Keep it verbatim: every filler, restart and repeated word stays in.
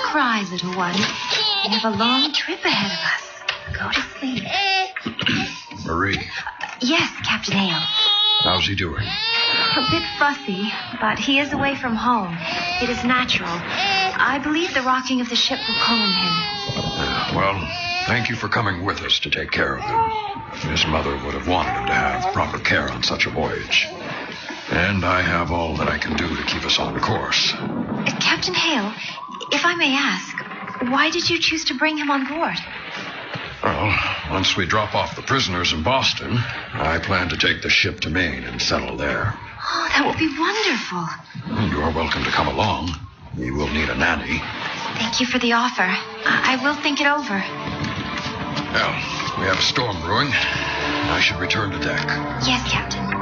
cry, little one. We have a long trip ahead of us. Go to sleep. Marie. Uh, yes, Captain Hale. How's he doing? A bit fussy, but he is away from home. It is natural. I believe the rocking of the ship will calm him. Uh, well, thank you for coming with us to take care of him. His mother would have wanted him to have proper care on such a voyage. And I have all that I can do to keep us on course. Uh, Captain Hale, if I may ask, why did you choose to bring him on board? Well, once we drop off the prisoners in Boston, I plan to take the ship to Maine and settle there. Oh, that will be wonderful. You are welcome to come along. We will need a nanny. Thank you for the offer. I, I will think it over. Well, we have a storm brewing. I should return to deck. Yes, Captain.